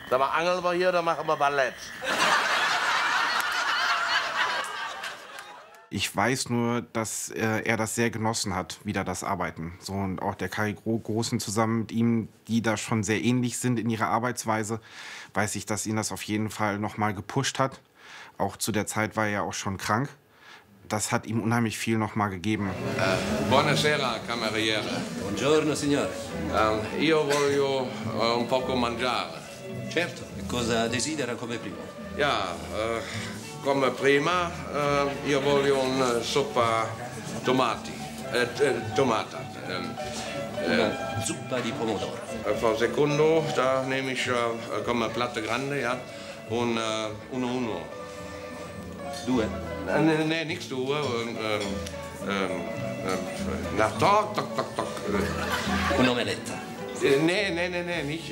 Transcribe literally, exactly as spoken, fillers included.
Sag mal, angeln wir hier oder machen wir Ballett? Ich weiß nur, dass äh, er das sehr genossen hat, wieder das Arbeiten. So, und auch der Kai Gro Großen zusammen mit ihm, die da schon sehr ähnlich sind in ihrer Arbeitsweise, weiß ich, dass ihn das auf jeden Fall noch mal gepusht hat. Auch zu der Zeit war er ja auch schon krank. Das hat ihm unheimlich viel noch mal gegeben. Uh, buonasera, cameriere. Buongiorno, signore. Um, io voglio uh, un poco mangiare. Certo. E cosa desidera come primo? Ja, uh, come prima, uh, io voglio una soppa tomati. Eh, tomata. Um, Una zuppa di pomodoro. For secondo, da nehme ich uh, come Platte Grande, ja. Und uh, uno uno. Due? Nee, nee, niks doen. Um, um, um, nou, tok, tok, tok, tok. Un'omeletta. Nee, nee, nee, nee, niet.